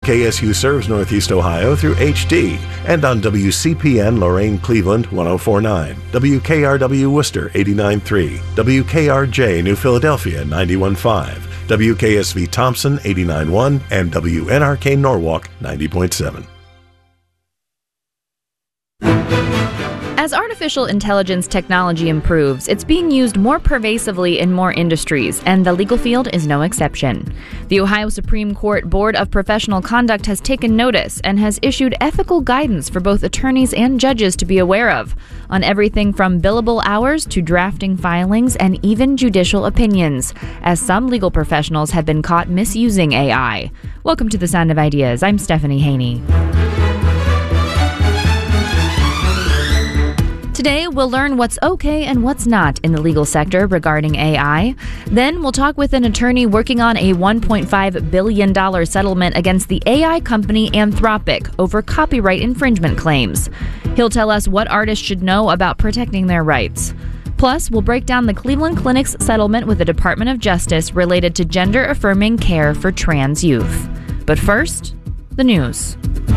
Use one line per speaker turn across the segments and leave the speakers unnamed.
WKSU serves Northeast Ohio through HD and on WCPN Lorain Cleveland 104.9, WKRW Worcester 89.3, WKRJ New Philadelphia 91.5, WKSV Thompson 89.1, and WNRK Norwalk 90.7.
As artificial intelligence technology improves, it's being used more pervasively in more industries, and the legal field is no exception. The Ohio Supreme Court Board of Professional Conduct has taken notice and has issued ethical guidance for both attorneys and judges to be aware of, on everything from billable hours to drafting filings and even judicial opinions, as some legal professionals have been caught misusing AI. Welcome to The Sound of Ideas. I'm Stephanie Haney. Today, we'll learn what's okay and what's not in the legal sector regarding AI. Then, we'll talk with an attorney working on a $1.5 billion settlement against the AI company Anthropic over copyright infringement claims. He'll tell us what artists should know about protecting their rights. Plus, we'll break down the Cleveland Clinic's settlement with the Department of Justice related to gender-affirming care for trans youth. But first, the news.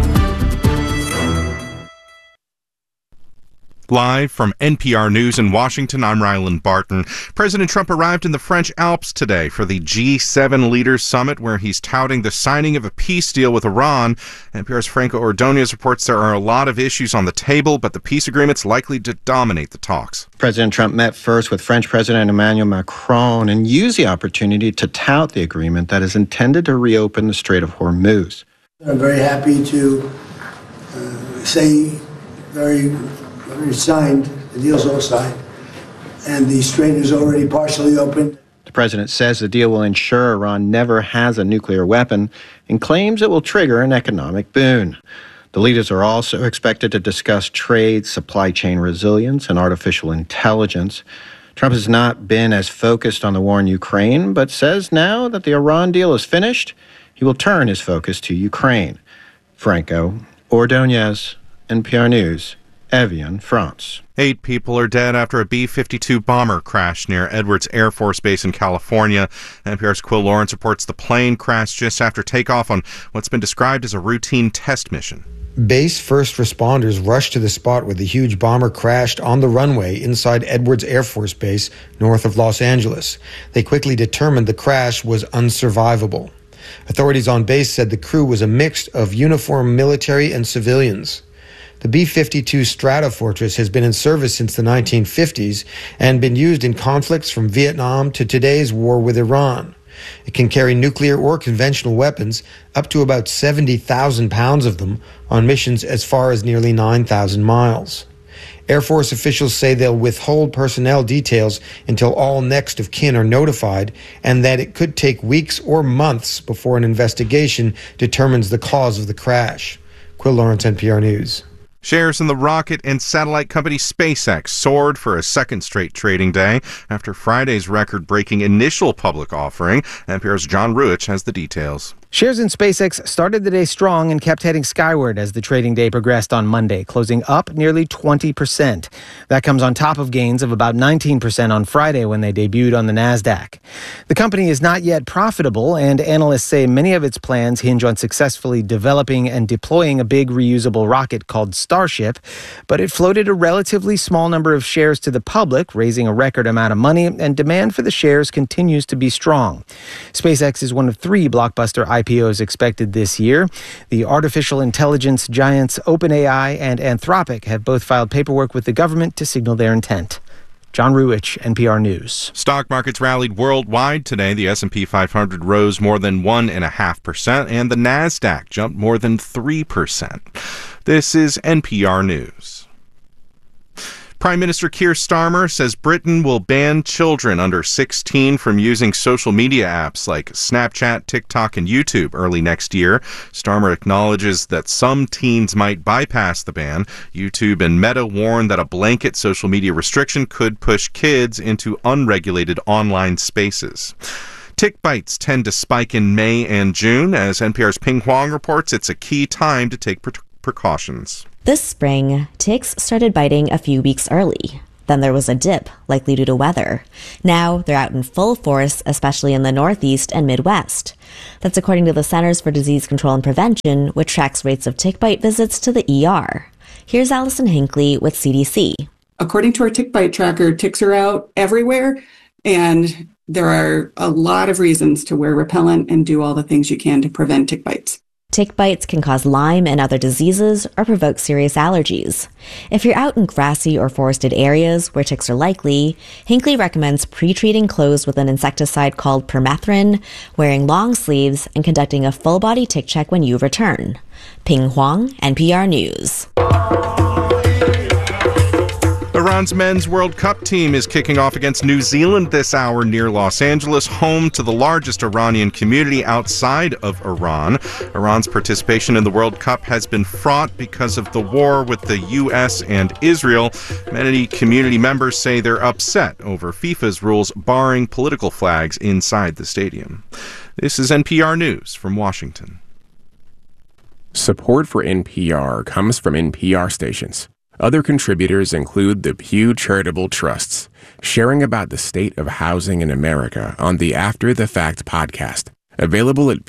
Live from NPR News in Washington, I'm Ryland Barton. President Trump arrived in the French Alps today for the G7 Leaders Summit, where he's touting the signing of a peace deal with Iran. NPR's Franco Ordonez reports there are a lot of issues on the table, but the peace agreement's likely to dominate the talks.
President Trump met first with French President Emmanuel Macron and used the opportunity to tout the agreement that is intended to reopen the Strait of Hormuz.
I'm very happy to say it's signed, the deal's all signed, and the strait is already partially open.
The president says the deal will ensure Iran never has a nuclear weapon and claims it will trigger an economic boon. The leaders are also expected to discuss trade, supply chain resilience, and artificial intelligence. Trump has not been as focused on the war in Ukraine, but says now that the Iran deal is finished, he will turn his focus to Ukraine. Franco Ordonez, NPR News, Evian, France.
8 people are dead after a B-52 bomber crashed near Edwards Air Force Base in California. NPR's Quill Lawrence reports the plane crashed just after takeoff on what's been described as a routine test mission.
Base first responders rushed to the spot where the huge bomber crashed on the runway inside Edwards Air Force Base north of Los Angeles. They quickly determined the crash was unsurvivable. Authorities on base said the crew was a mix of uniformed military and civilians. The B-52 Stratofortress has been in service since the 1950s and been used in conflicts from Vietnam to today's war with Iran. It can carry nuclear or conventional weapons, up to about 70,000 pounds of them, on missions as far as nearly 9,000 miles. Air Force officials say they'll withhold personnel details until all next of kin are notified, and that it could take weeks or months before an investigation determines the cause of the crash. Quill Lawrence, NPR News.
Shares in the rocket and satellite company SpaceX soared for a second straight trading day after Friday's record-breaking initial public offering. NPR's John Ruich has the details.
Shares in SpaceX started the day strong and kept heading skyward as the trading day progressed on Monday, closing up nearly 20%. That comes on top of gains of about 19% on Friday when they debuted on the NASDAQ. The company is not yet profitable, and analysts say many of its plans hinge on successfully developing and deploying a big reusable rocket called Starship, but it floated a relatively small number of shares to the public, raising a record amount of money, and demand for the shares continues to be strong. SpaceX is one of 3 blockbuster IPOs expected this year. The artificial intelligence giants OpenAI and Anthropic have both filed paperwork with the government to signal their intent. John Ruich, NPR News.
Stock markets rallied worldwide today. The S&P 500 rose more than 1.5%, and the NASDAQ jumped more than 3%. This is NPR News. Prime Minister Keir Starmer says Britain will ban children under 16 from using social media apps like Snapchat, TikTok, and YouTube early next year. Starmer acknowledges that some teens might bypass the ban. YouTube and Meta warn that a blanket social media restriction could push kids into unregulated online spaces. Tick bites tend to spike in May and June. As NPR's Ping Huang reports, it's a key time to take precautions.
This spring, ticks started biting a few weeks early. Then there was a dip, likely due to weather. Now they're out in full force, especially in the Northeast and Midwest. That's according to the Centers for Disease Control and Prevention, which tracks rates of tick bite visits to the ER. Here's Allison Hinckley with CDC.
According to our tick bite tracker, ticks are out everywhere, and there are a lot of reasons to wear repellent and do all the things you can to prevent tick bites.
Tick bites can cause Lyme and other diseases or provoke serious allergies. If you're out in grassy or forested areas where ticks are likely, Hinckley recommends pre-treating clothes with an insecticide called permethrin, wearing long sleeves, and conducting a full-body tick check when you return. Ping Huang, NPR News.
Iran's men's World Cup team is kicking off against New Zealand this hour near Los Angeles, home to the largest Iranian community outside of Iran. Iran's participation in the World Cup has been fraught because of the war with the U.S. and Israel. Many community members say they're upset over FIFA's rules barring political flags inside the stadium. This is NPR News from Washington.
Support for NPR comes from NPR stations. Other contributors include the Pew Charitable Trusts, sharing about the state of housing in America on the After the Fact podcast, available at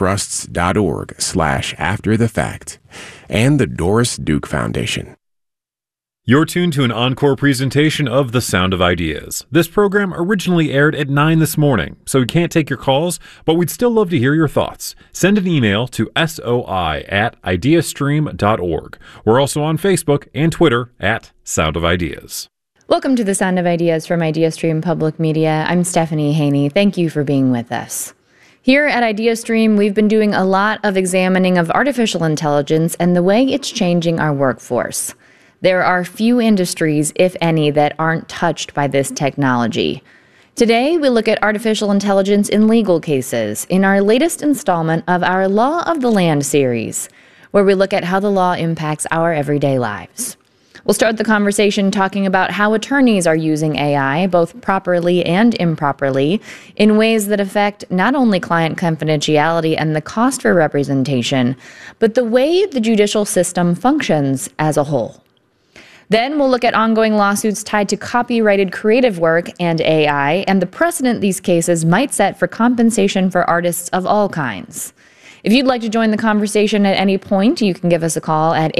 pewtrusts.org/afterthefact, and the Doris Duke Foundation.
You're tuned to an encore presentation of The Sound of Ideas. This program originally aired at 9 this morning, so we can't take your calls, but we'd still love to hear your thoughts. Send an email to soi@ideastream.org. We're also on Facebook and Twitter at Sound of Ideas.
Welcome to The Sound of Ideas from IdeaStream Public Media. I'm Stephanie Haney. Thank you for being with us. Here at IdeaStream, we've been doing a lot of examining of artificial intelligence and the way it's changing our workforce. There are few industries, if any, that aren't touched by this technology. Today, we look at artificial intelligence in legal cases in our latest installment of our Law of the Land series, where we look at how the law impacts our everyday lives. We'll start the conversation talking about how attorneys are using AI, both properly and improperly, in ways that affect not only client confidentiality and the cost for representation, but the way the judicial system functions as a whole. Then we'll look at ongoing lawsuits tied to copyrighted creative work and AI and the precedent these cases might set for compensation for artists of all kinds. If you'd like to join the conversation at any point, you can give us a call at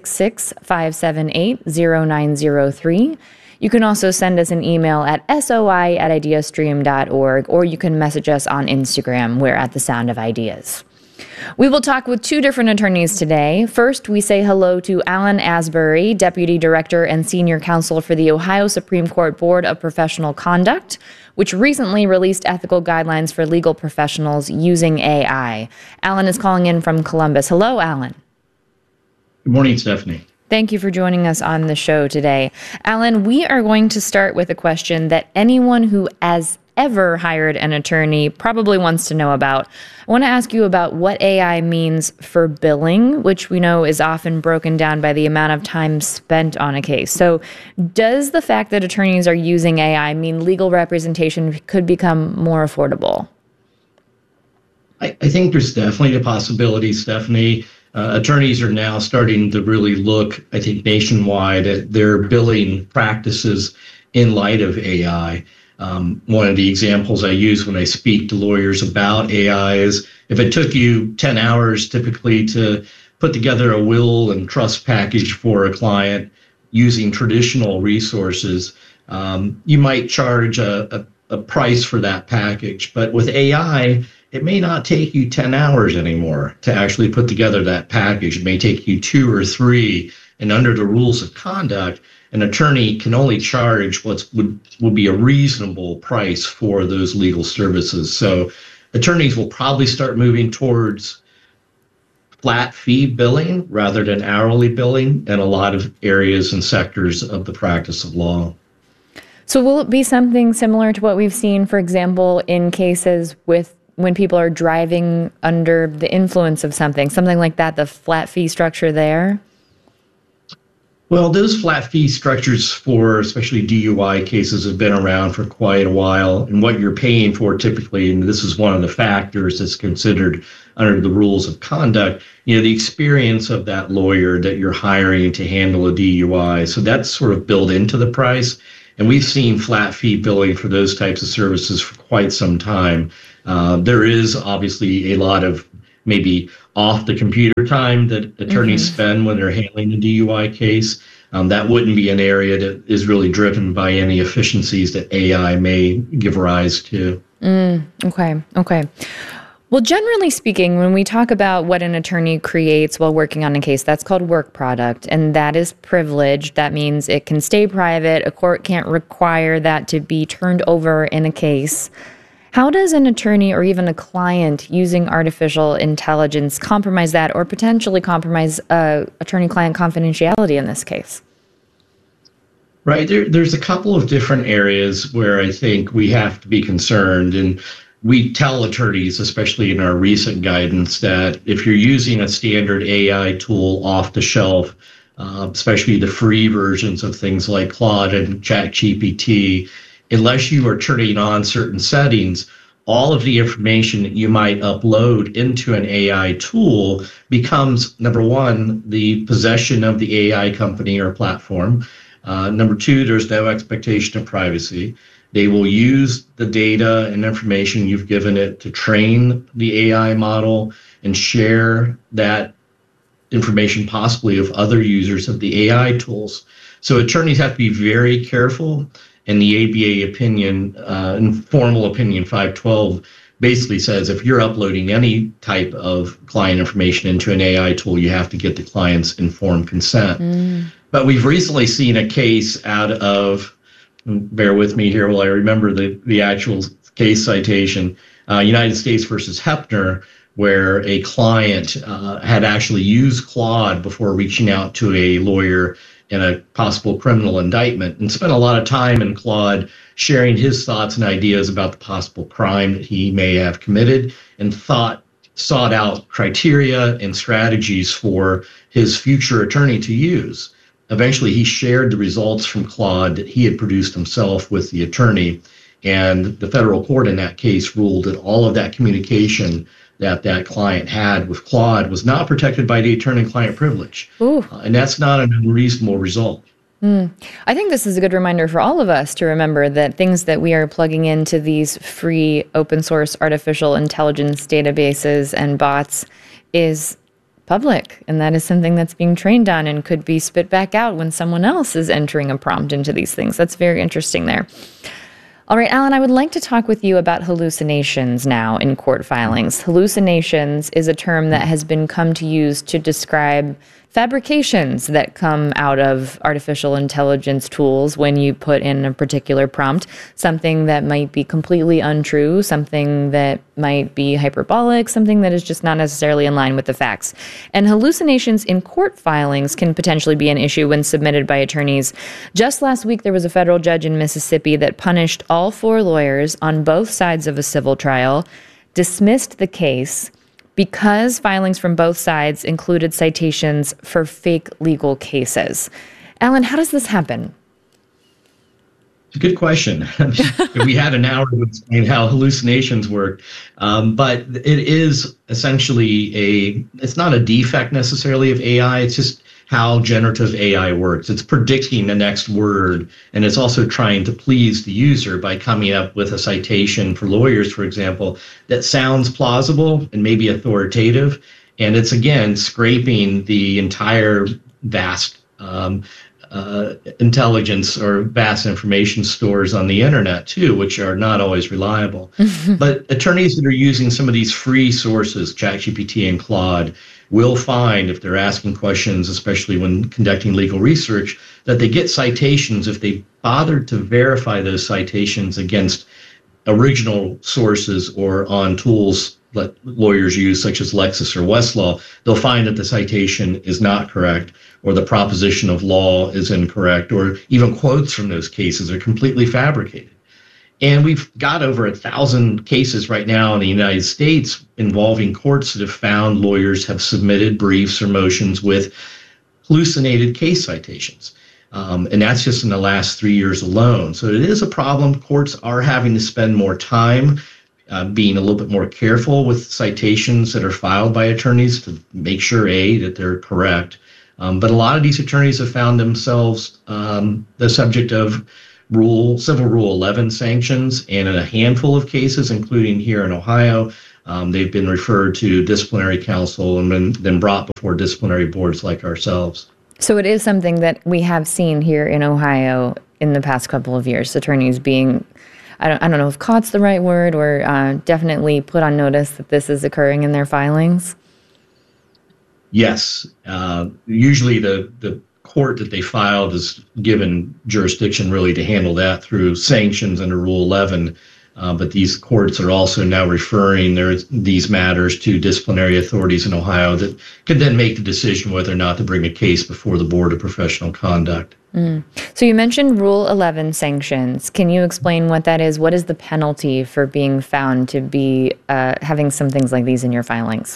866-578-0903. You can also send us an email at soi@ideastream.org, or you can message us on Instagram. We're at The Sound of Ideas. We will talk with two different attorneys today. First, we say hello to Alan Asbury, Deputy Director and Senior Counsel for the Ohio Supreme Court Board of Professional Conduct, which recently released ethical guidelines for legal professionals using AI. Alan is calling in from Columbus. Hello, Alan.
Good morning, Stephanie.
Thank you for joining us on the show today. Alan, we are going to start with a question that anyone who has ever hired an attorney probably wants to know about. I want to ask you about what AI means for billing, which we know is often broken down by the amount of time spent on a case. So does the fact that attorneys are using AI mean legal representation could become more affordable?
I think there's definitely a possibility, Stephanie. Attorneys are now starting to really look, I think, nationwide at their billing practices in light of AI. One of the examples I use when I speak to lawyers about AI is if it took you 10 hours typically to put together a will and trust package for a client using traditional resources, you might charge a price for that package. But with AI, it may not take you 10 hours anymore to actually put together that package. It may take you 2 or 3. And under the rules of conduct, an attorney can only charge what would be a reasonable price for those legal services. So attorneys will probably start moving towards flat fee billing rather than hourly billing in a lot of areas and sectors of the practice of law.
So will it be something similar to what we've seen, for example, in cases with when people are driving under the influence of something like that, the flat fee structure there?
Well, those flat fee structures for especially DUI cases have been around for quite a while. And what you're paying for typically, and this is one of the factors that's considered under the rules of conduct, the experience of that lawyer that you're hiring to handle a DUI. So that's sort of built into the price. And we've seen flat fee billing for those types of services for quite some time. There is obviously a lot of maybe off the computer time that attorneys spend when they're handling a DUI case. That wouldn't be an area that is really driven by any efficiencies that AI may give rise to.
Okay. Well, generally speaking, when we talk about what an attorney creates while working on a case, that's called work product, and that is privileged. That means it can stay private. A court can't require that to be turned over in a case. How does an attorney or even a client using artificial intelligence compromise that or potentially compromise attorney-client confidentiality in this case?
Right. There's a couple of different areas where I think we have to be concerned. And we tell attorneys, especially in our recent guidance, that if you're using a standard AI tool off the shelf, especially the free versions of things like Claude and ChatGPT, unless you are turning on certain settings, all of the information that you might upload into an AI tool becomes, number one, the possession of the AI company or platform. Number two, there's no expectation of privacy. They will use the data and information you've given it to train the AI model and share that information possibly with other users of the AI tools. So attorneys have to be very careful. And the ABA opinion, informal opinion 512, basically says if you're uploading any type of client information into an AI tool, you have to get the client's informed consent. But we've recently seen a case out of, bear with me here while I remember the actual case citation, United States versus Hepner, where a client had actually used Claude before reaching out to a lawyer in a possible criminal indictment and spent a lot of time in Claude sharing his thoughts and ideas about the possible crime that he may have committed and sought out criteria and strategies for his future attorney to use. Eventually, he shared the results from Claude that he had produced himself with the attorney, and the federal court in that case ruled that all of that communication that client had with Claude was not protected by the attorney-client privilege. And that's not an unreasonable result.
I think this is a good reminder for all of us to remember that things that we are plugging into these free open source artificial intelligence databases and bots is public, and that is something that's being trained on and could be spit back out when someone else is entering a prompt into these things. That's very interesting there. All right, Alan, I would like to talk with you about hallucinations now in court filings. Hallucinations is a term that has been come to use to describe fabrications that come out of artificial intelligence tools when you put in a particular prompt, something that might be completely untrue, something that might be hyperbolic, something that is just not necessarily in line with the facts. And hallucinations in court filings can potentially be an issue when submitted by attorneys. Just last week, there was a federal judge in Mississippi that punished all 4 lawyers on both sides of a civil trial, dismissed the case because filings from both sides included citations for fake legal cases. Alan, how does this happen?
It's a good question. We had an hour to explain how hallucinations work, but it is essentially it's not a defect necessarily of AI, it's just how generative AI works. It's predicting the next word, and it's also trying to please the user by coming up with a citation for lawyers, for example, that sounds plausible and maybe authoritative. And it's, again, scraping the entire vast intelligence or vast information stores on the internet, too, which are not always reliable. But attorneys that are using some of these free sources, ChatGPT and Claude, will find, if they're asking questions, especially when conducting legal research, that they get citations if they bother to verify those citations against original sources or on tools that lawyers use, such as Lexis or Westlaw. They'll find that the citation is not correct, or the proposition of law is incorrect, or even quotes from those cases are completely fabricated. And we've got over 1,000 cases right now in the United States involving courts that have found lawyers have submitted briefs or motions with hallucinated case citations. And that's just in the last 3 years alone. So it is a problem. Courts are having to spend more time being a little bit more careful with citations that are filed by attorneys to make sure, that they're correct. But a lot of these attorneys have found themselves the subject of Civil Rule 11 sanctions, and in a handful of cases, including here in Ohio, they've been referred to disciplinary counsel and then brought before disciplinary boards like ourselves.
So it is something that we have seen here in Ohio in the past couple of years, attorneys being, I don't know if caught's the right word, or definitely put on notice that this is occurring in their filings?
Yes. Usually the court that they filed is given jurisdiction really to handle that through sanctions under Rule 11. But these courts are also now referring these matters to disciplinary authorities in Ohio that could then make the decision whether or not to bring a case before the Board of Professional Conduct.
So you mentioned Rule 11 sanctions. Can you explain what that is? What is the penalty for being found to be having some things like these in your filings?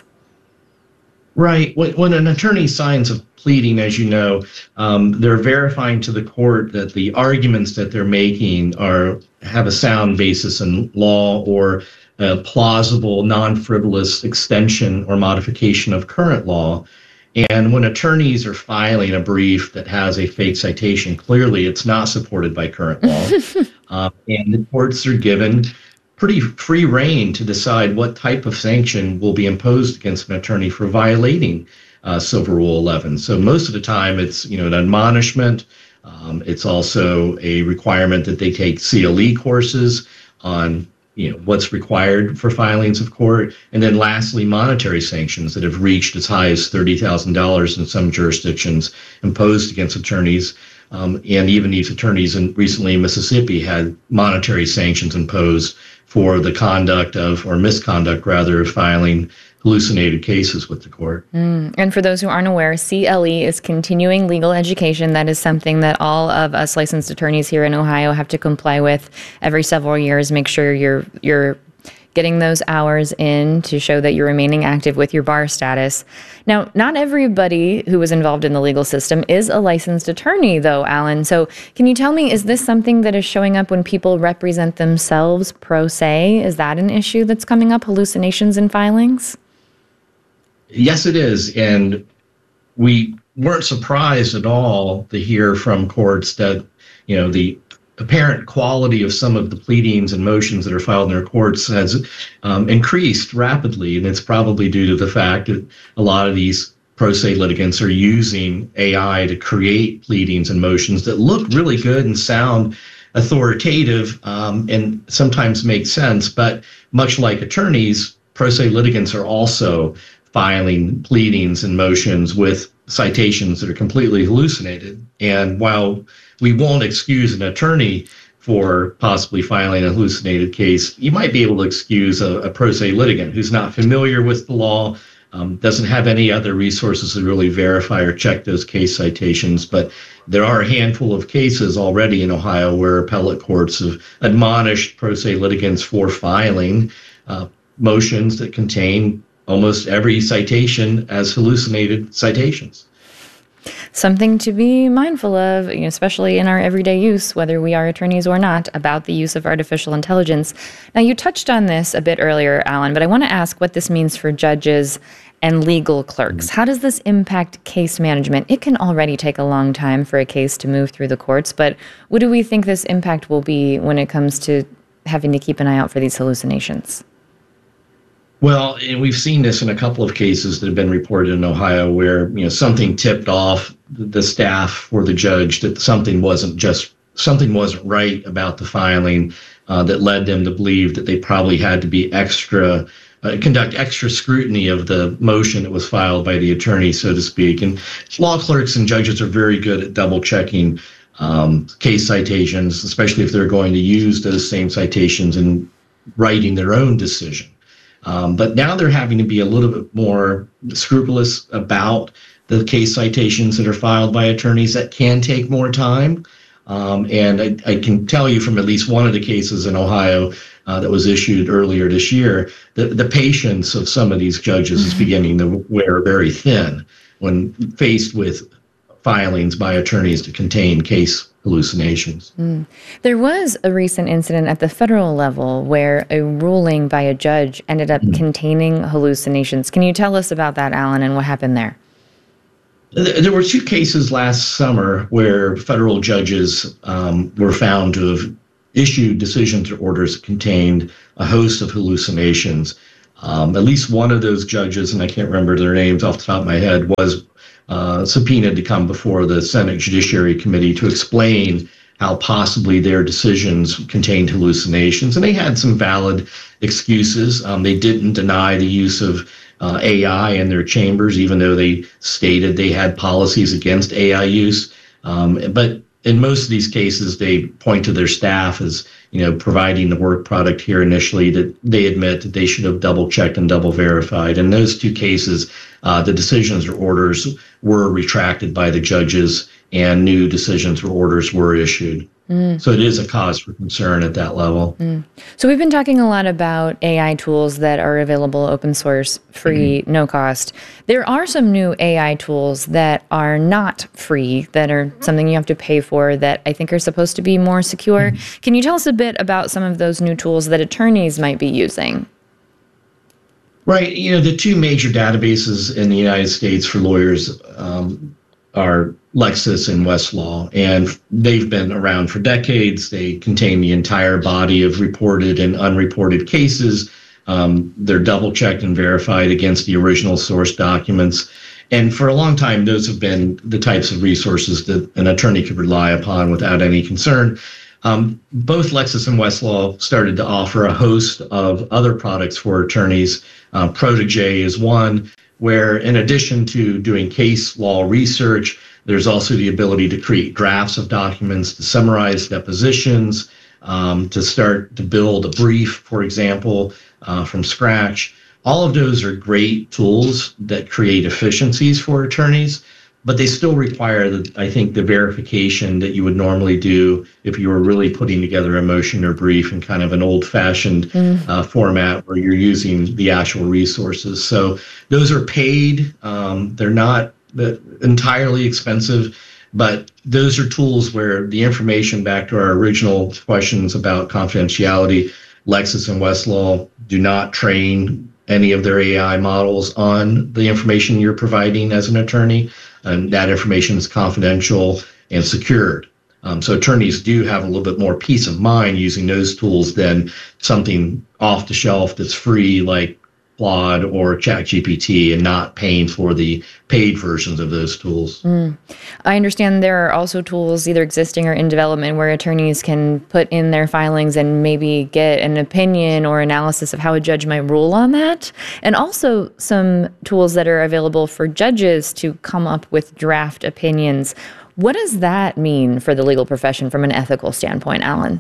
Right. When an attorney signs a pleading, as you know, they're verifying to the court that the arguments that they're making have a sound basis in law or a plausible, non-frivolous extension or modification of current law. And when attorneys are filing a brief that has a fake citation, clearly it's not supported by current law. And the courts are given pretty free rein to decide what type of sanction will be imposed against an attorney for violating Civil Rule 11. So most of the time it's an admonishment. It's also a requirement that they take CLE courses on what's required for filings of court. And then lastly, monetary sanctions that have reached as high as $30,000 in some jurisdictions imposed against attorneys. And even these attorneys recently in Mississippi had monetary sanctions imposed for the misconduct of filing hallucinated cases with the court.
And for those who aren't aware, CLE is continuing legal education. That is something that all of us licensed attorneys here in Ohio have to comply with every several years. Make sure you're getting those hours in to show that you're remaining active with your bar status. Now, not everybody who is involved in the legal system is a licensed attorney, though, Alan. So can you tell me, is this something that is showing up when people represent themselves pro se? Is that an issue that's coming up, hallucinations in filings?
Yes, it is. And we weren't surprised at all to hear from courts that, the apparent quality of some of the pleadings and motions that are filed in their courts has increased rapidly. And it's probably due to the fact that a lot of these pro se litigants are using AI to create pleadings and motions that look really good and sound authoritative and sometimes make sense. But much like attorneys, pro se litigants are also filing pleadings and motions with citations that are completely hallucinated. And while we won't excuse an attorney for possibly filing a hallucinated case, you might be able to excuse a pro se litigant who's not familiar with the law, doesn't have any other resources to really verify or check those case citations. But there are a handful of cases already in Ohio where appellate courts have admonished pro se litigants for filing motions that contain almost every citation as hallucinated citations.
Something to be mindful of, especially in our everyday use, whether we are attorneys or not, about the use of artificial intelligence. Now, you touched on this a bit earlier, Alan, but I want to ask what this means for judges and legal clerks. How does this impact case management? It can already take a long time for a case to move through the courts, but what do we think this impact will be when it comes to having to keep an eye out for these hallucinations?
Well, and we've seen this in a couple of cases that have been reported in Ohio where, something tipped off the staff or the judge that something wasn't right about the filing that led them to believe that they probably had to be conduct extra scrutiny of the motion that was filed by the attorney, so to speak. And law clerks and judges are very good at double checking case citations, especially if they're going to use those same citations in writing their own decision. But now they're having to be a little bit more scrupulous about the case citations that are filed by attorneys. That can take more time. And I can tell you from at least one of the cases in Ohio that was issued earlier this year, the patience of some of these judges is beginning to wear very thin when faced with filings by attorneys to contain case hallucinations.
There was a recent incident at the federal level where a ruling by a judge ended up containing hallucinations. Can you tell us about that, Alan, and what happened there?
There were two cases last summer where federal judges were found to have issued decisions or orders that contained a host of hallucinations. At least one of those judges, and I can't remember their names off the top of my head, was subpoenaed to come before the Senate Judiciary Committee to explain how possibly their decisions contained hallucinations. And they had some valid excuses. They didn't deny the use of AI in their chambers, even though they stated they had policies against AI use. But in most of these cases, they point to their staff as, providing the work product here initially, that they admit that they should have double checked and double verified. In those two cases, the decisions or orders were retracted by the judges and new decisions or orders were issued. So it is a cause for concern at that level.
So we've been talking a lot about AI tools that are available open source, free, no cost. There are some new AI tools that are not free, that are something you have to pay for, that I think are supposed to be more secure. Can you tell us a bit about some of those new tools that attorneys might be using?
Right. The two major databases in the United States for lawyers are Lexis and Westlaw, and they've been around for decades. They contain the entire body of reported and unreported cases. They're double-checked and verified against the original source documents. And for a long time, those have been the types of resources that an attorney could rely upon without any concern. Both Lexis and Westlaw started to offer a host of other products for attorneys. Protégé is one, where in addition to doing case law research, there's also the ability to create drafts of documents, to summarize depositions, to start to build a brief, for example, from scratch. All of those are great tools that create efficiencies for attorneys, but they still require, the verification that you would normally do if you were really putting together a motion or brief in kind of an old-fashioned format where you're using the actual resources. So those are paid. They're not entirely expensive, but those are tools where the information, back to our original questions about confidentiality, Lexis and Westlaw do not train any of their AI models on the information you're providing as an attorney, and that information is confidential and secured. So attorneys do have a little bit more peace of mind using those tools than something off the shelf that's free like Claude or ChatGPT and not paying for the paid versions of those tools.
I understand there are also tools either existing or in development where attorneys can put in their filings and maybe get an opinion or analysis of how a judge might rule on that. And also some tools that are available for judges to come up with draft opinions. What does that mean for the legal profession from an ethical standpoint, Alan?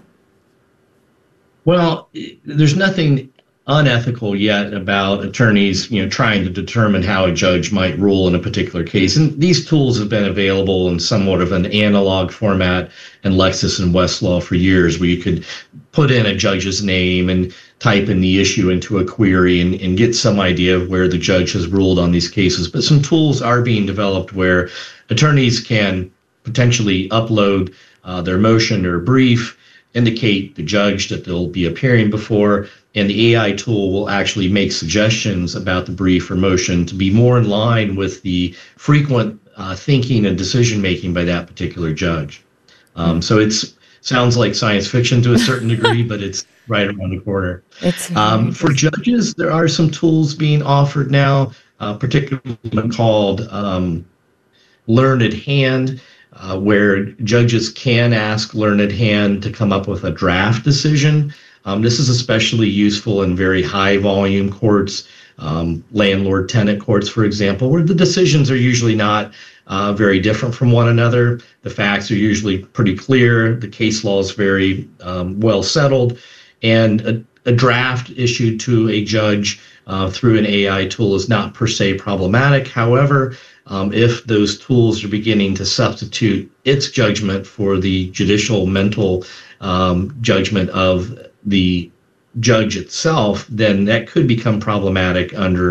Well, there's nothing unethical yet about attorneys, trying to determine how a judge might rule in a particular case. And these tools have been available in somewhat of an analog format in Lexis and Westlaw for years, where you could put in a judge's name and type in the issue into a query and get some idea of where the judge has ruled on these cases. But some tools are being developed where attorneys can potentially upload their motion or brief, indicate the judge that they'll be appearing before, and the AI tool will actually make suggestions about the brief or motion to be more in line with the frequent thinking and decision-making by that particular judge. So it sounds like science fiction to a certain degree, but it's right around the corner. For judges, there are some tools being offered now, particularly one called Learned Hand, where judges can ask Learned Hand to come up with a draft decision. This is especially useful in very high volume courts, landlord-tenant courts, for example, where the decisions are usually not very different from one another. The facts are usually pretty clear. The case law is very well settled. And a draft issued to a judge through an AI tool is not per se problematic. However, if those tools are beginning to substitute its judgment for the judicial mental judgment of the judge itself, then that could become problematic under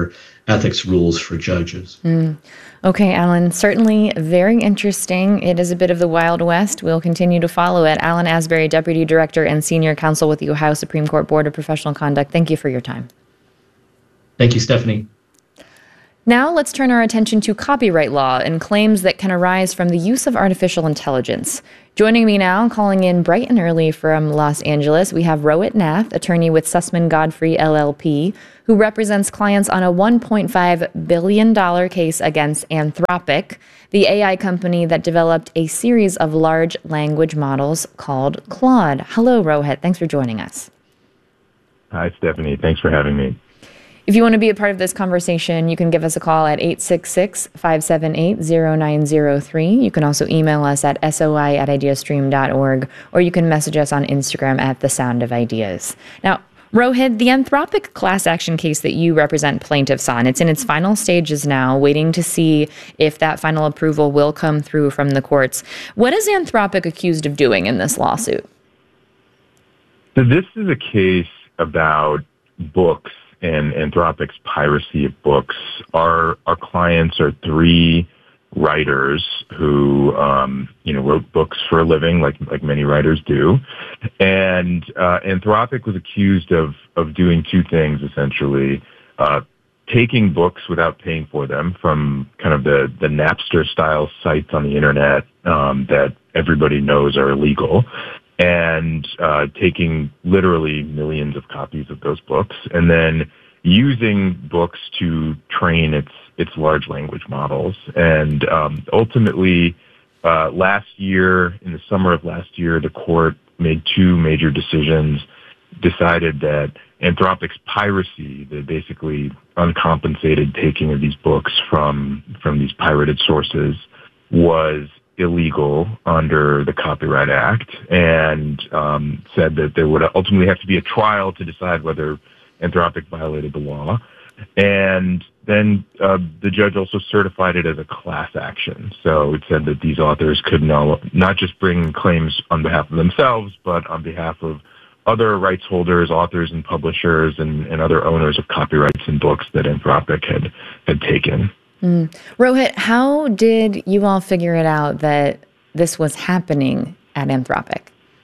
ethics rules for judges.
Okay, Alan, certainly very interesting. It is a bit of the Wild West. We'll continue to follow it. Alan Asbury, Deputy Director and Senior Counsel with the Ohio Supreme Court Board of Professional Conduct. Thank you for your time.
Thank you, Stephanie.
Now let's turn our attention to copyright law and claims that can arise from the use of artificial intelligence. Joining me now, calling in bright and early from Los Angeles, we have Rohit Nath, attorney with Sussman Godfrey LLP, who represents clients on a $1.5 billion case against Anthropic, the AI company that developed a series of large language models called Claude. Hello, Rohit. Thanks for joining us.
Hi, Stephanie. Thanks for having me.
If you want to be a part of this conversation, you can give us a call at 866-578-0903. You can also email us at soi@ideastream.org, or you can message us on Instagram at The Sound of Ideas. Now, Rohit, the Anthropic class action case that you represent plaintiffs on, it's in its final stages now, waiting to see if that final approval will come through from the courts. What is Anthropic accused of doing in this lawsuit?
So this is a case about books and Anthropic's piracy of books. Our clients are three writers who, wrote books for a living, like many writers do. And Anthropic was accused of doing two things, essentially. Taking books without paying for them from kind of the Napster-style sites on the internet that everybody knows are illegal, and taking literally millions of copies of those books, and then using books to train its large language models. And ultimately, last year, in the summer of last year, the court made two major decisions, decided that Anthropic's piracy, the basically uncompensated taking of these books from these pirated sources, was illegal under the Copyright Act, and said that there would ultimately have to be a trial to decide whether Anthropic violated the law. And then the judge also certified it as a class action. So it said that these authors could not just bring claims on behalf of themselves, but on behalf of other rights holders, authors and publishers, and other owners of copyrights in books that Anthropic had taken.
Rohit, how did you all figure it out that this was happening at Anthropic?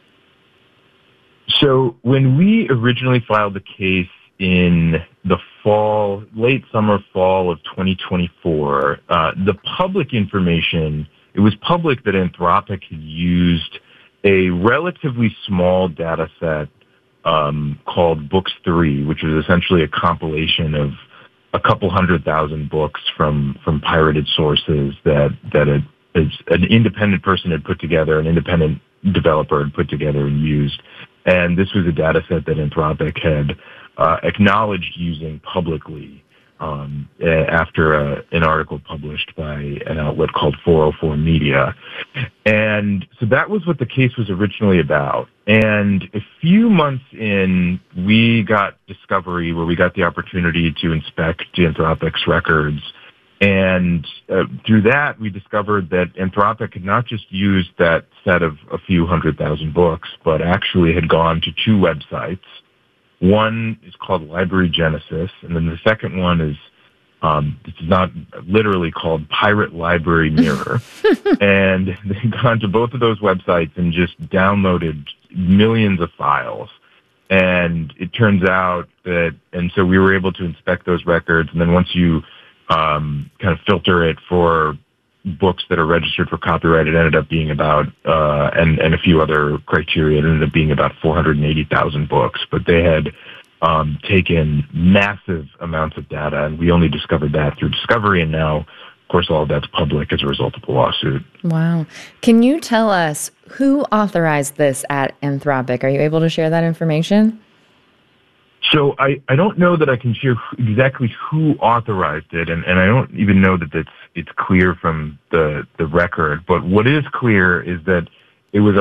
So when we originally filed the case in the late summer, fall of 2024, the public information, it was public that Anthropic had used a relatively small data set called Books 3, which was essentially a compilation of a couple 100,000 books from pirated sources that an independent person had put together, an independent developer had put together and used. And this was a data set that Anthropic had acknowledged using publicly after an article published by an outlet called 404 Media. And so that was what the case was originally about. And a few months in, we got discovery where we got the opportunity to inspect Anthropic's records. And through that, we discovered that Anthropic had not just used that set of a few 100,000 books, but actually had gone to two websites. One is called Library Genesis, and then the second one is, it's not literally called Pirate Library Mirror. And they've gone to both of those websites and just downloaded millions of files. And it turns out that, and so we were able to inspect those records, and then once you kind of filter it for books that are registered for copyright, it ended up being about, and a few other criteria, it ended up being about 480,000 books. But they had taken massive amounts of data, and we only discovered that through discovery, and now, of course, all of that's public as a result of the lawsuit.
Wow. Can you tell us who authorized this at Anthropic? Are you able to share that information?
So I don't know that I can share exactly who authorized it, and I don't even know that it's clear from the record. But what is clear is that it was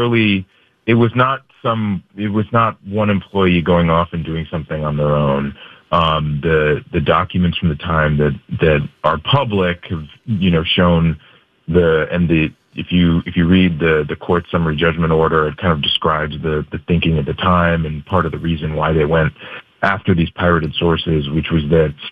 not one employee going off and doing something on their own. The documents from the time that are public have shown if you read the court summary judgment order, it kind of describes the thinking at the time and part of the reason why they went after these pirated sources, which was that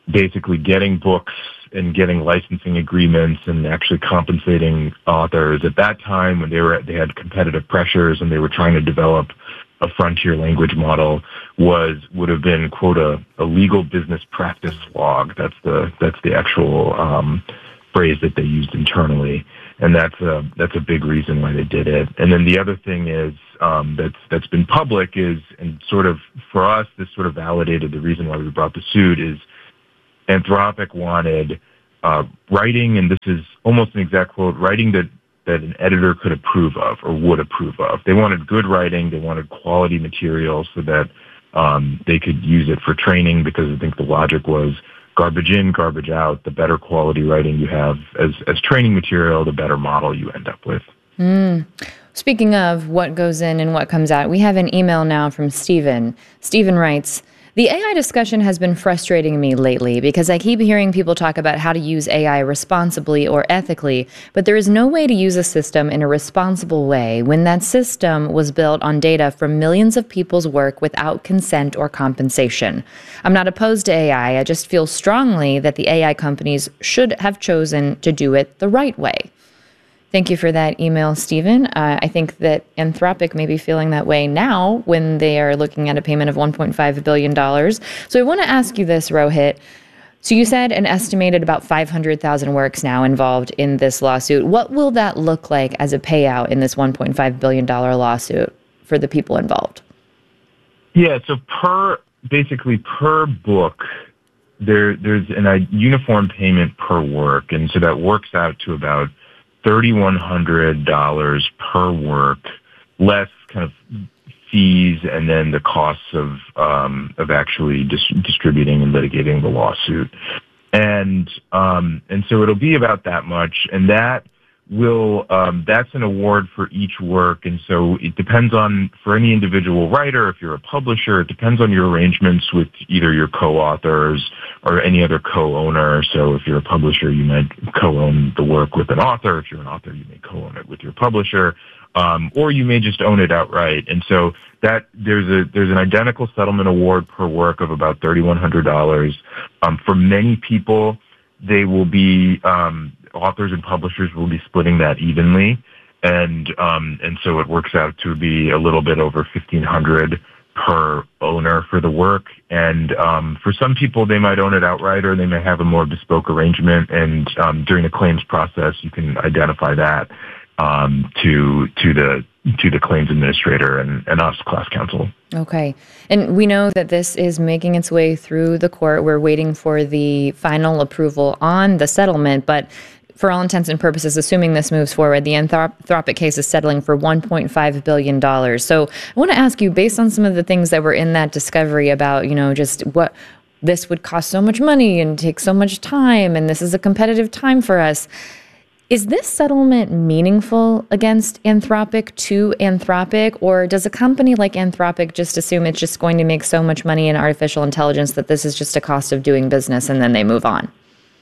basically getting books and getting licensing agreements and actually compensating authors at that time when they had competitive pressures and they were trying to develop a frontier language model would have been, quote, a legal business practice log. That's the actual phrase that they used internally, and that's a big reason why they did it. And then the other thing is that's been public is, and sort of for us, this sort of validated the reason why we brought the suit is Anthropic wanted writing, and this is almost an exact quote, writing that an editor could approve of or would approve of. They wanted good writing. They wanted quality material so that they could use it for training, because I think the logic was garbage in, garbage out. The better quality writing you have as training material, the better model you end up with.
Speaking of what goes in and what comes out, we have an email now from Stephen. Stephen writes, the AI discussion has been frustrating me lately because I keep hearing people talk about how to use AI responsibly or ethically, but there is no way to use a system in a responsible way when that system was built on data from millions of people's work without consent or compensation. I'm not opposed to AI, I just feel strongly that the AI companies should have chosen to do it the right way. Thank you for that email, Stephen. I think that Anthropic may be feeling that way now when they are looking at a payment of $1.5 billion. So I want to ask you this, Rohit. So you said an estimated about 500,000 works now involved in this lawsuit. What will that look like as a payout in this $1.5 billion lawsuit for the people involved?
Yeah, so per book, there's a uniform payment per work, and so that works out to about $3,100 per work, less kind of fees, and then the costs of actually distributing and litigating the lawsuit, and so it'll be about that much, and that will that's an award for each work, and so it depends on, for any individual writer, if you're a publisher, it depends on your arrangements with either your co-authors or any other co-owner. So if you're a publisher, you might co-own the work with an author. If you're an author, you may co-own it with your publisher, or you may just own it outright. And so that there's an identical settlement award per work of about $3,100. For many people, they will be authors and publishers will be splitting that evenly, and so it works out to be a little bit over $1,500 per owner for the work. And for some people, they might own it outright, or they may have a more bespoke arrangement. And during the claims process, you can identify that to the claims administrator and us, class counsel.
Okay. And we know that this is making its way through the court. We're waiting for the final approval on the settlement, but for all intents and purposes, assuming this moves forward, the Anthropic case is settling for $1.5 billion. So I want to ask you, based on some of the things that were in that discovery about, just what this would cost so much money and take so much time, and this is a competitive time for us, is this settlement meaningful against Anthropic, to Anthropic, or does a company like Anthropic just assume it's just going to make so much money in artificial intelligence that this is just a cost of doing business and then they move on?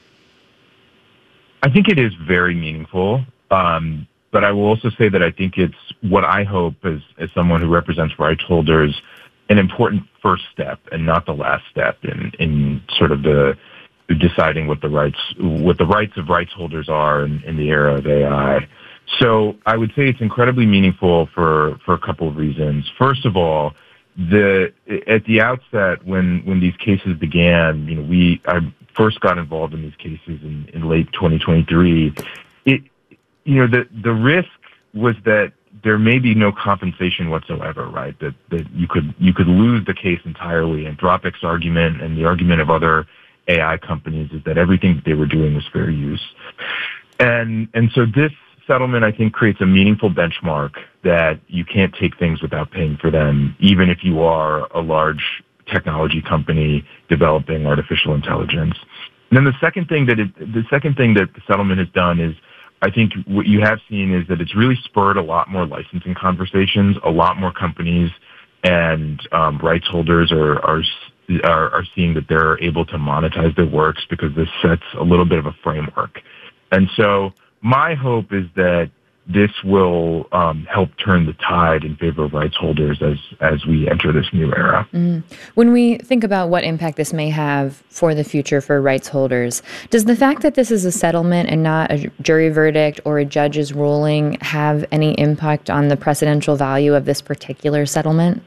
I think it is very meaningful, but I will also say that I think it's what I hope as someone who represents rights holders, an important first step and not the last step in sort of the deciding what the rights of rights holders are in the era of AI. So I would say it's incredibly meaningful for a couple of reasons. First of all, at the outset when these cases began, I first got involved in these cases in late 2023. The risk was that there may be no compensation whatsoever, right? That you could lose the case entirely. Anthropic's argument and the argument of other AI companies is that everything that they were doing was fair use. And so this settlement, I think, creates a meaningful benchmark that you can't take things without paying for them, even if you are a large technology company developing artificial intelligence. And then the second thing that the settlement has done is, I think what you have seen is that it's really spurred a lot more licensing conversations. A lot more companies and rights holders are seeing that they're able to monetize their works because this sets a little bit of a framework. And so my hope is that this will help turn the tide in favor of rights holders as we enter this new era.
When we think about what impact this may have for the future for rights holders, does the fact that this is a settlement and not a jury verdict or a judge's ruling have any impact on the precedential value of this particular settlement?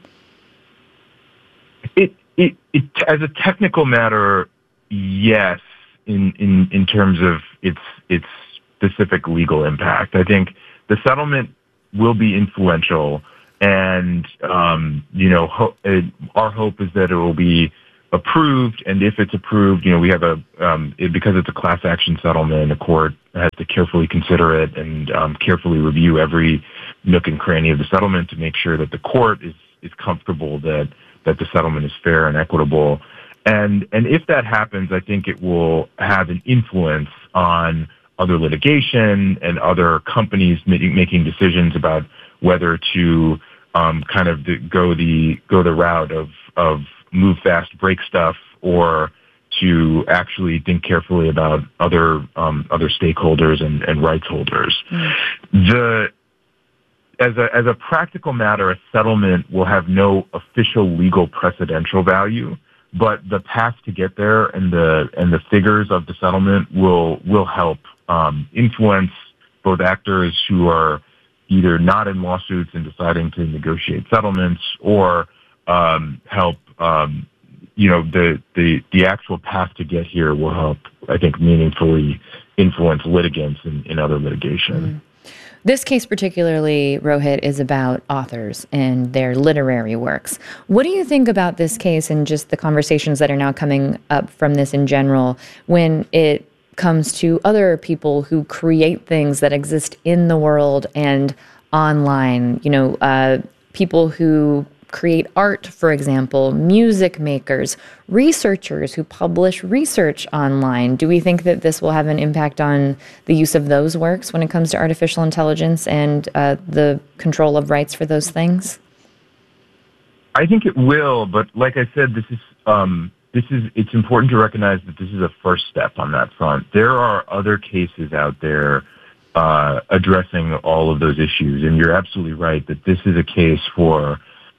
It as a technical matter, yes, in terms of its specific legal impact. I think the settlement will be influential, and our hope is that it will be approved. And if it's approved, we have because it's a class action settlement, the court has to carefully consider it and carefully review every nook and cranny of the settlement to make sure that the court is comfortable that the settlement is fair and equitable. And if that happens, I think it will have an influence on other litigation and other companies making decisions about whether to go the route of move fast, break stuff, or to actually think carefully about other stakeholders and rights holders. As a practical matter, a settlement will have no official legal precedential value, but the path to get there and the figures of the settlement will help influence both actors who are either not in lawsuits and deciding to negotiate settlements, or help the actual path to get here will help, I think, meaningfully influence litigants in other litigation.
This case particularly, Rohit, is about authors and their literary works. What do you think about this case and just the conversations that are now coming up from this in general when it comes to other people who create things that exist in the world and online? People who create art, for example, music makers, researchers who publish research online. Do we think that this will have an impact on the use of those works when it comes to artificial intelligence and the control of rights for those things?
I think it will, but like I said, it's important to recognize that this is a first step on that front. There are other cases out there addressing all of those issues, and you're absolutely right that this is a case for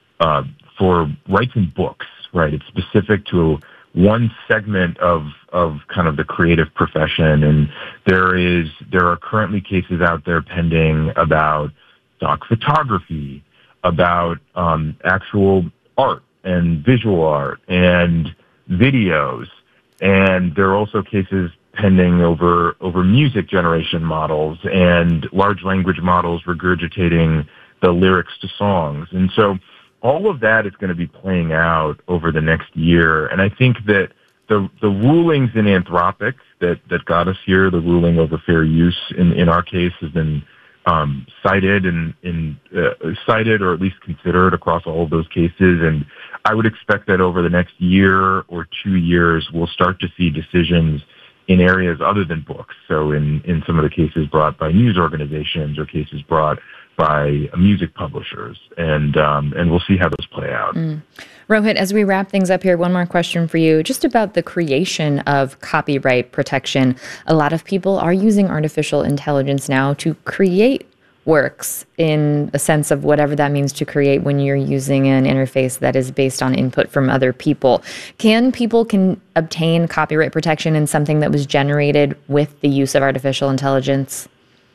rights in books, right? It's specific to one segment of kind of the creative profession, and there are currently cases out there pending about stock photography, about actual art and visual art and videos, and there are also cases pending over music generation models and large language models regurgitating the lyrics to songs. And so all of that is going to be playing out over the next year. And I think that the rulings in Anthropic that got us here, the ruling over fair use in our case, has been cited cited or at least considered across all of those cases. And I would expect that over the next year or 2 years, we'll start to see decisions in areas other than books. So in some of the cases brought by news organizations or cases brought by music publishers, and we'll see how those play out.
Rohit, as we wrap things up here, one more question for you, just about the creation of copyright protection. A lot of people are using artificial intelligence now to create works in a sense of whatever that means to create when you're using an interface that is based on input from other people. Can people obtain copyright protection in something that was generated with the use of artificial intelligence?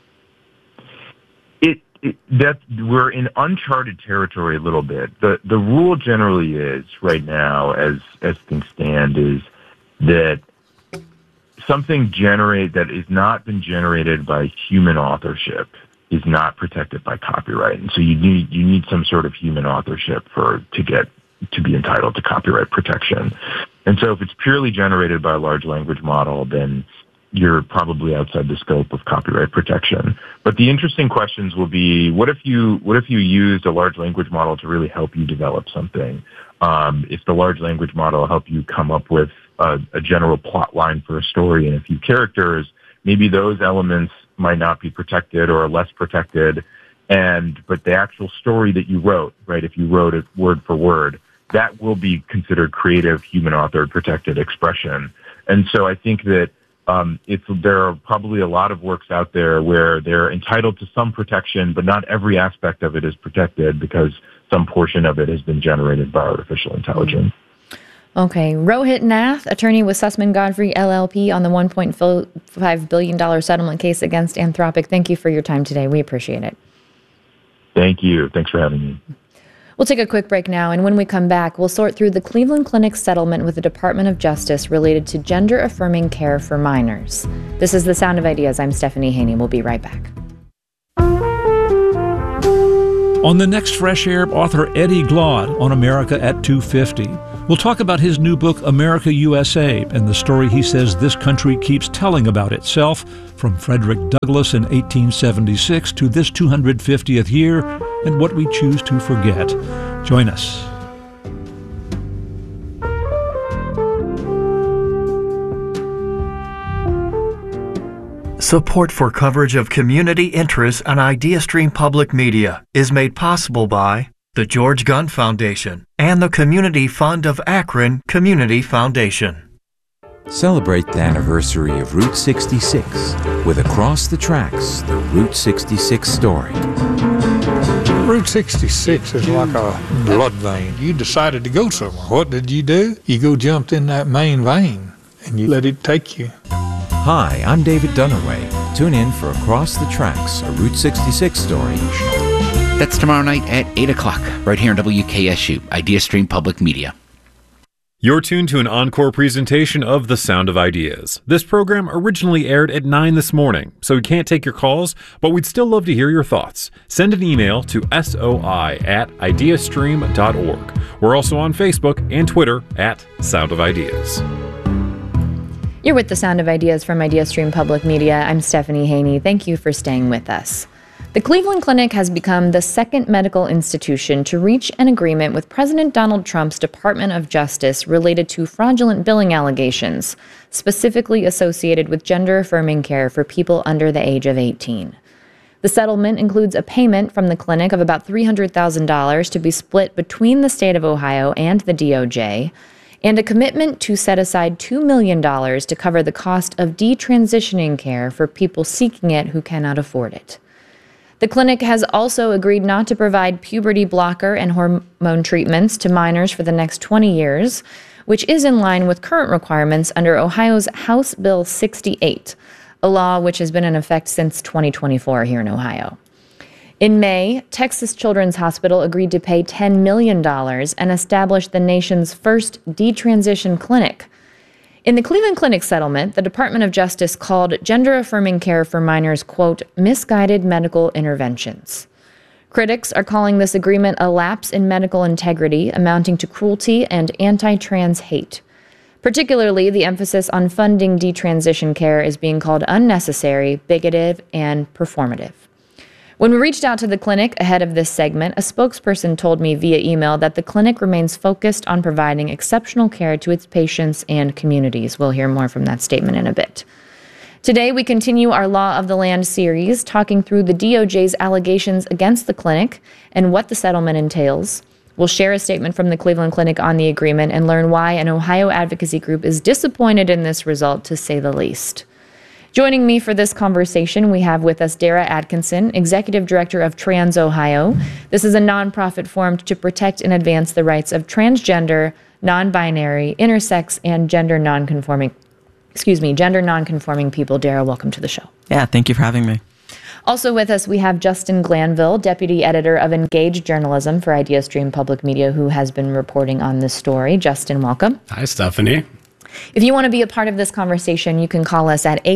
We're in uncharted territory a little bit. The rule generally is right now, as things stand, is that something that is not been generated by human authorship is not protected by copyright. And so you need some sort of human authorship to be entitled to copyright protection. And so if it's purely generated by a large language model, then you're probably outside the scope of copyright protection. But the interesting questions will be, what if you used a large language model to really help you develop something? If the large language model helped you come up with a general plot line for a story and a few characters, maybe those elements might not be protected or are less protected. But the actual story that you wrote, right, if you wrote it word for word, that will be considered creative, human authored, protected expression. And so I think that there are probably a lot of works out there where they're entitled to some protection, but not every aspect of it is protected because some portion of it has been generated by artificial intelligence.
Okay. Rohit Nath, attorney with Sussman Godfrey, LLP, on the $1.5 billion settlement case against Anthropic. Thank you for your time today. We appreciate it.
Thank you. Thanks for having me.
We'll take a quick break now, and when we come back, we'll sort through the Cleveland Clinic settlement with the Department of Justice related to gender-affirming care for minors. This is The Sound of Ideas. I'm Stephanie Haney. We'll be right back.
On the next Fresh Air, author Eddie Glaude on America at 250. We'll talk about his new book, America USA, and the story he says this country keeps telling about itself, from Frederick Douglass in 1876 to this 250th year, and what we choose to forget. Join us.
Support for coverage of community interests on IdeaStream Public Media is made possible by the George Gunn Foundation and the Community Fund of Akron Community Foundation.
Celebrate the anniversary of Route 66 with Across the Tracks, the Route 66 story.
Route 66 is like a blood vein. You decided to go somewhere. What did you do? You jumped in that main vein and you let it take you.
Hi, I'm David Dunaway. Tune in for Across the Tracks, a Route 66 story.
That's tomorrow night at 8 o'clock, right here on WKSU, IdeaStream Public Media.
You're tuned to an encore presentation of The Sound of Ideas. This program originally aired at 9 this morning, so we can't take your calls, but we'd still love to hear your thoughts. Send an email to soi@ideastream.org. We're also on Facebook and Twitter at Sound of Ideas.
You're with The Sound of Ideas from IdeaStream Public Media. I'm Stephanie Haney. Thank you for staying with us. The Cleveland Clinic has become the second medical institution to reach an agreement with President Donald Trump's Department of Justice related to fraudulent billing allegations, specifically associated with gender-affirming care for people under the age of 18. The settlement includes a payment from the clinic of about $300,000 to be split between the state of Ohio and the DOJ, and a commitment to set aside $2 million to cover the cost of detransitioning care for people seeking it who cannot afford it. The clinic has also agreed not to provide puberty blocker and hormone treatments to minors for the next 20 years, which is in line with current requirements under Ohio's House Bill 68, a law which has been in effect since 2024 here in Ohio. In May, Texas Children's Hospital agreed to pay $10 million and establish the nation's first detransition clinic. In the Cleveland Clinic settlement, the Department of Justice called gender-affirming care for minors, quote, misguided medical interventions. Critics are calling this agreement a lapse in medical integrity, amounting to cruelty and anti-trans hate. Particularly, the emphasis on funding detransition care is being called unnecessary, bigoted, and performative. When we reached out to the clinic ahead of this segment, a spokesperson told me via email that the clinic remains focused on providing exceptional care to its patients and communities. We'll hear more from that statement in a bit. Today, we continue our Law of the Land series, talking through the DOJ's allegations against the clinic and what the settlement entails. We'll share a statement from the Cleveland Clinic on the agreement and learn why an Ohio advocacy group is disappointed in this result, to say the least. Joining me for this conversation, we have with us Dara Atkinson, Executive Director of Trans Ohio. This is a nonprofit formed to protect and advance the rights of transgender, non-binary, intersex, and gender non-conforming people. Dara, welcome to the show.
Yeah, thank you for having me.
Also with us, we have Justin Glanville, Deputy Editor of Engage Journalism for IdeaStream Public Media, who has been reporting on this story. Justin, welcome.
Hi, Stephanie.
If you want to be a part of this conversation, you can call us at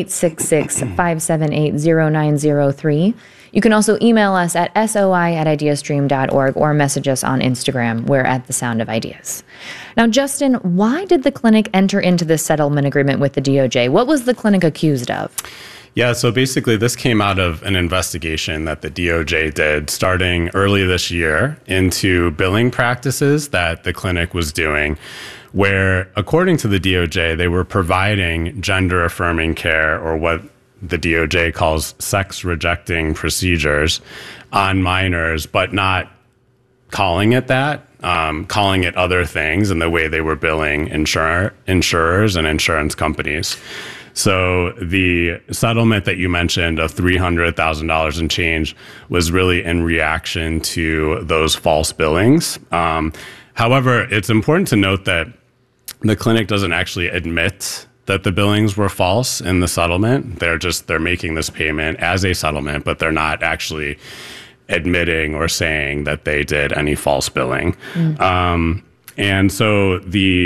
866-578-0903. You can also email us at soi@ideastream.org or message us on Instagram. We're at The Sound of Ideas. Now, Justin, why did the clinic enter into this settlement agreement with the DOJ? What was the clinic accused of?
Yeah, so basically this came out of an investigation that the DOJ did starting early this year into billing practices that the clinic was doing, where, according to the DOJ, they were providing gender-affirming care, or what the DOJ calls sex-rejecting procedures, on minors, but not calling it that, calling it other things in the way they were billing insurers and insurance companies. So the settlement that you mentioned of $300,000 and change was really in reaction to those false billings. However, it's important to note that the clinic doesn't actually admit that the billings were false in the settlement. They're making this payment as a settlement, but they're not actually admitting or saying that they did any false billing. And so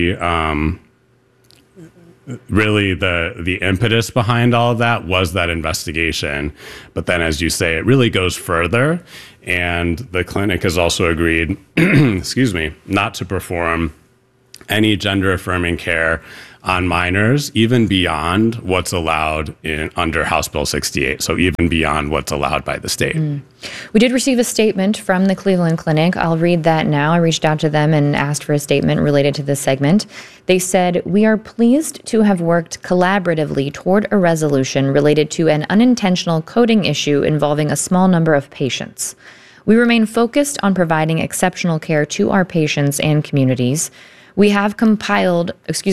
really the impetus behind all of that was that investigation. But then, as you say, it really goes further. And the clinic has also agreed, not to perform any gender affirming care on minors, even beyond what's allowed under House Bill 68. So even beyond what's allowed by the state.
We did receive a statement from the Cleveland Clinic. I'll read that now. I reached out to them and asked for a statement related to this segment. They said, "We are pleased to have worked collaboratively toward a resolution related to an unintentional coding issue involving a small number of patients. We remain focused on providing exceptional care to our patients and communities. We have complied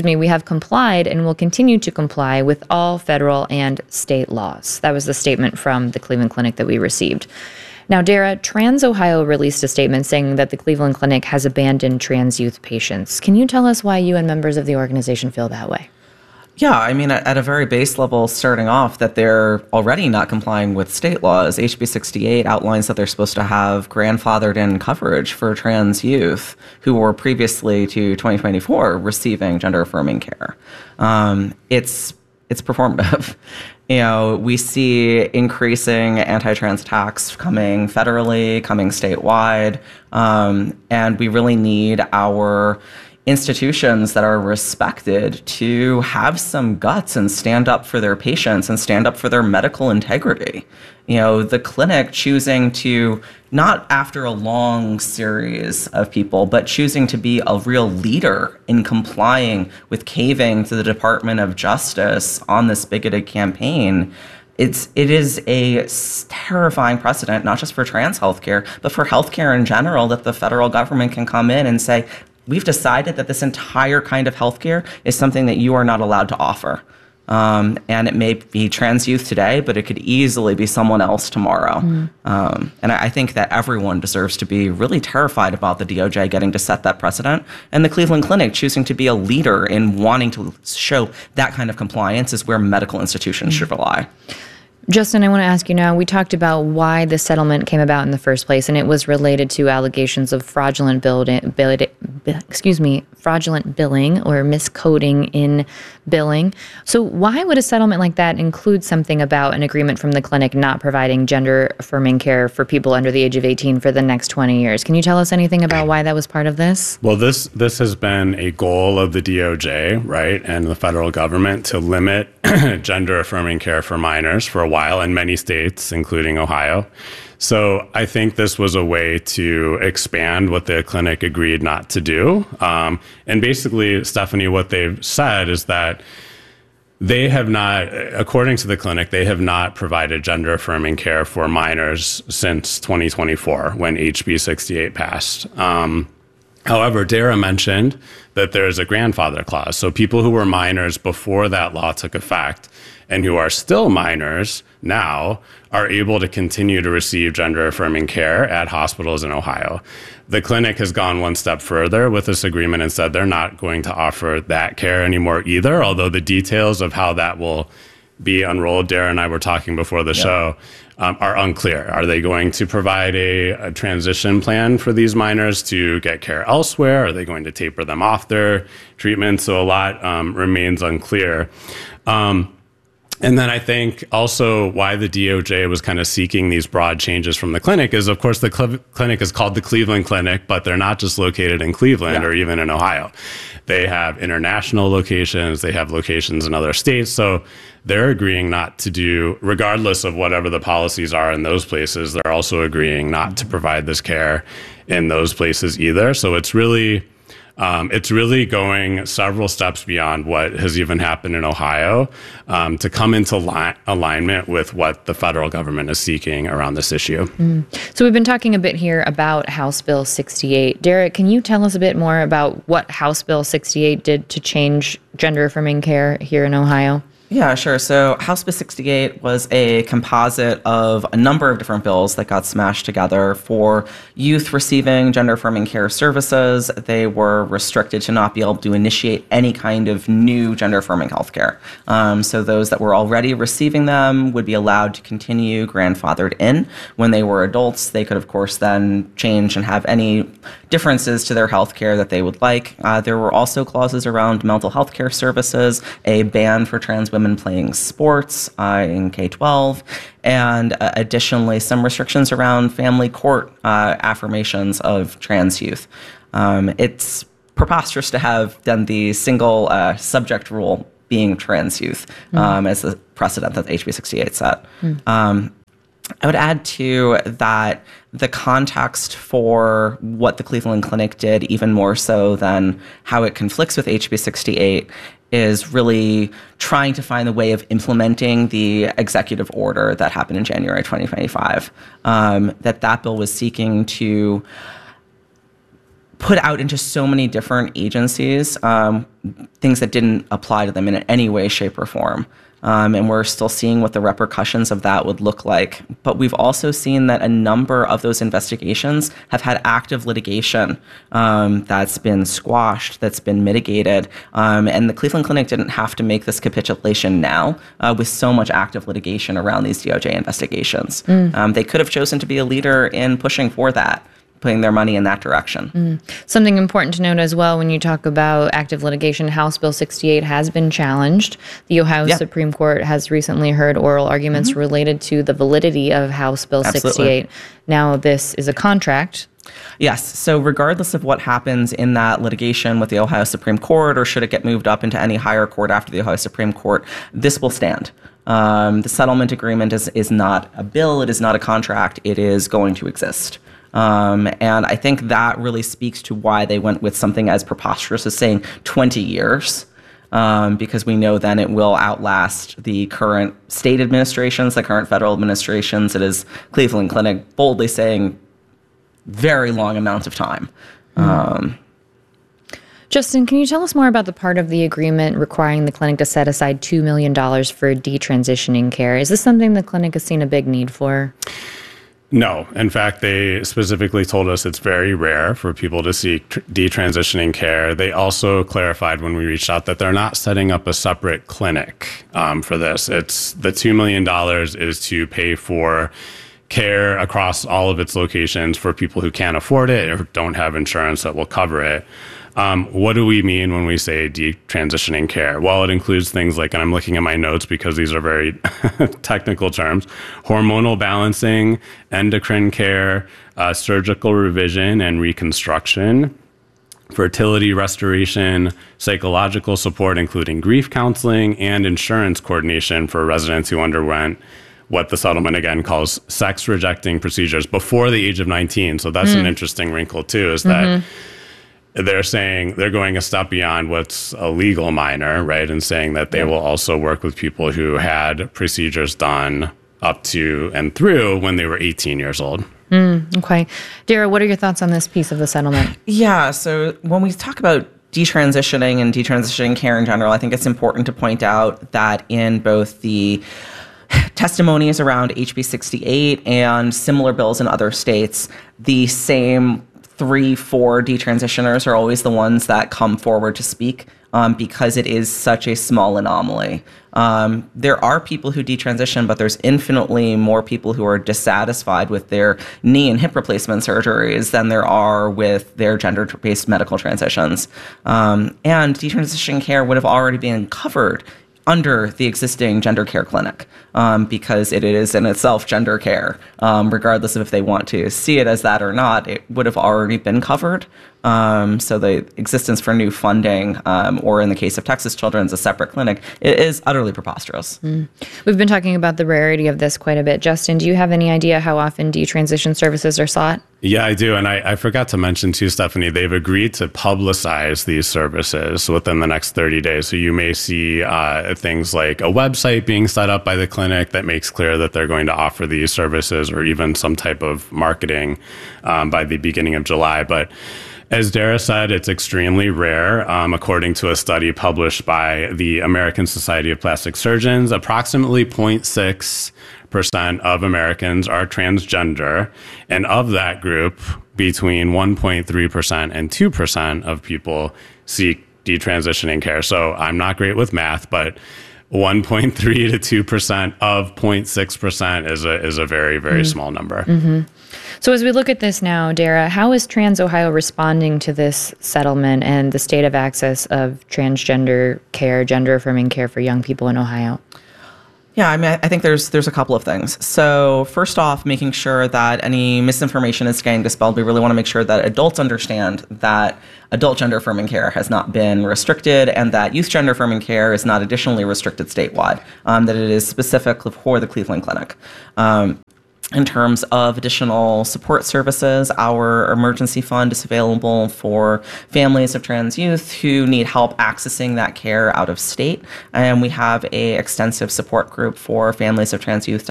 and will continue to comply with all federal and state laws." That was the statement from the Cleveland Clinic that we received. Now, Dara, Trans Ohio released a statement saying that the Cleveland Clinic has abandoned trans youth patients. Can you tell us why you and members of the organization feel that way?
Yeah, I mean, at a very base level, starting off, that they're already not complying with state laws. HB 68 outlines that they're supposed to have grandfathered in coverage for trans youth who were previously to 2024 receiving gender affirming care. It's performative. We see increasing anti-trans attacks coming federally, coming statewide, and we really need our institutions that are respected to have some guts and stand up for their patients and stand up for their medical integrity. The clinic choosing to, not after a long series of people, but choosing to be a real leader in complying with caving to the Department of Justice on this bigoted campaign. It is a terrifying precedent, not just for trans healthcare, but for healthcare in general, that the federal government can come in and say, we've decided that this entire kind of healthcare is something that you are not allowed to offer. And it may be trans youth today, but it could easily be someone else tomorrow. And I think that everyone deserves to be really terrified about the DOJ getting to set that precedent, and the Cleveland Clinic choosing to be a leader in wanting to show that kind of compliance is where medical institutions should rely.
Justin, I want to ask you now, we talked about why the settlement came about in the first place, and it was related to allegations of fraudulent billing or miscoding in billing. So why would a settlement like that include something about an agreement from the clinic not providing gender-affirming care for people under the age of 18 for the next 20 years? Can you tell us anything about why that was part of this?
Well, this has been a goal of the DOJ, right, and the federal government to limit gender-affirming care for minors for a while in many states, including Ohio. So I think this was a way to expand what the clinic agreed not to do. And basically, Stephanie, what they've said is that they have not, according to the clinic, they have not provided gender-affirming care for minors since 2024, when HB 68 passed. However, Dara mentioned that there's a grandfather clause. So people who were minors before that law took effect and who are still minors now are able to continue to receive gender-affirming care at hospitals in Ohio. The clinic has gone one step further with this agreement and said they're not going to offer that care anymore either, although the details of how that will be unrolled, Dara and I were talking before the show, are unclear. Are they going to provide a transition plan for these minors to get care elsewhere? Are they going to taper them off their treatment? So a lot remains unclear. And then I think also why the DOJ was kind of seeking these broad changes from the clinic is, of course, the clinic is called the Cleveland Clinic, but they're not just located in Cleveland or even in Ohio. They have international locations. They have locations in other states. So they're agreeing not to do, regardless of whatever the policies are in those places, they're also agreeing not to provide this care in those places either. So it's really going several steps beyond what has even happened in Ohio to come into alignment with what the federal government is seeking around this issue.
So we've been talking a bit here about House Bill 68. Derek, can you tell us a bit more about what House Bill 68 did to change gender-affirming care here in Ohio?
Yeah, sure. So House Bill 68 was a composite of a number of different bills that got smashed together for youth receiving gender-affirming care services. They were restricted to not be able to initiate any kind of new gender-affirming health care. So those that were already receiving them would be allowed to continue grandfathered in. When they were adults, they could, of course, then change and have any differences to their health care that they would like. There were also clauses around mental health care services, a ban for trans women playing sports in K-12, and additionally some restrictions around family court affirmations of trans youth. It's preposterous to have done the single subject rule being trans youth as the precedent that HB 68 set. I would add to that the context for what the Cleveland Clinic did, even more so than how it conflicts with HB 68, is really trying to find a way of implementing the executive order that happened in January 2025. That bill was seeking to put out into so many different agencies things that didn't apply to them in any way, shape, or form. And we're still seeing what the repercussions of that would look like. But we've also seen that a number of those investigations have had active litigation that's been squashed, that's been mitigated. And the Cleveland Clinic didn't have to make this capitulation now with so much active litigation around these DOJ investigations. They could have chosen to be a leader in pushing for that, putting their money in that direction.
Something important to note as well when you talk about active litigation, House Bill 68 has been challenged. The Ohio Supreme Court has recently heard oral arguments related to the validity of House Bill 68. Now, this is a contract.
Yes. So regardless of what happens in that litigation with the Ohio Supreme Court, or should it get moved up into any higher court after the Ohio Supreme Court, this will stand. The settlement agreement is not a bill. It is not a contract. It is going to exist. And I think that really speaks to why they went with something as preposterous as saying 20 years, because we know then it will outlast the current state administrations, the current federal administrations. It is Cleveland Clinic boldly saying very long amounts of time.
Justin, can you tell us more about the part of the agreement requiring the clinic to set aside $2 million for detransitioning care? Is this something the clinic has seen a big need for?
No. In fact, they specifically told us it's very rare for people to seek detransitioning care. They also clarified when we reached out that they're not setting up a separate clinic for this. It's the $2 million is to pay for care across all of its locations for people who can't afford it or don't have insurance that will cover it. What do we mean when we say detransitioning care? Well, it includes things like, and I'm looking at my notes because these are very technical terms, hormonal balancing, endocrine care, surgical revision and reconstruction, fertility restoration, psychological support, including grief counseling, and insurance coordination for residents who underwent what the settlement again calls sex-rejecting procedures before the age of 19. So that's an interesting wrinkle too, is that they're saying they're going a step beyond what's a legal minor, right? And saying that they will also work with people who had procedures done up to and through when they were 18 years old.
Okay. Dara, what are your thoughts on this piece of the settlement?
Yeah. So when we talk about detransitioning and detransitioning care in general, I think it's important to point out that in both the testimonies around HB 68 and similar bills in other states, the same 3-4 detransitioners are always the ones that come forward to speak because it is such a small anomaly. There are people who detransition, but there's infinitely more people who are dissatisfied with their knee and hip replacement surgeries than there are with their gender-based medical transitions. And detransition care would have already been covered under the existing gender care clinic because it is in itself gender care. Regardless of if they want to see it as that or not, it would have already been covered. So the existence for new funding, or in the case of Texas Children's, a separate clinic, it is utterly preposterous.
We've been talking about the rarity of this quite a bit. Justin, do you have any idea how often detransition services are sought?
Yeah, I do. And I forgot to mention too, Stephanie, they've agreed to publicize these services within the next 30 days. So you may see things like a website being set up by the clinic that makes clear that they're going to offer these services, or even some type of marketing by the beginning of July. But As Dara said, it's extremely rare. According to a study published by the American Society of Plastic Surgeons, approximately 0.6% of Americans are transgender. And of that group, between 1.3% and 2% of people seek detransitioning care. So I'm not great with math, but 1.3 to 2% of 0.6% is a very, very small number.
Mm-hmm. So as we look at this now, Dara, how is Trans Ohio responding to this settlement and the state of access of transgender care, gender-affirming care for young people in Ohio?
Yeah, I mean, I think there's a couple of things. So first off, making sure that any misinformation is getting dispelled. We really want to make sure that adults understand that adult gender affirming care has not been restricted and that youth gender affirming care is not additionally restricted statewide, that it is specific for the Cleveland Clinic. In terms of additional support services, our emergency fund is available for families of trans youth who need help accessing that care out of state. And we have an extensive support group for families of trans youth to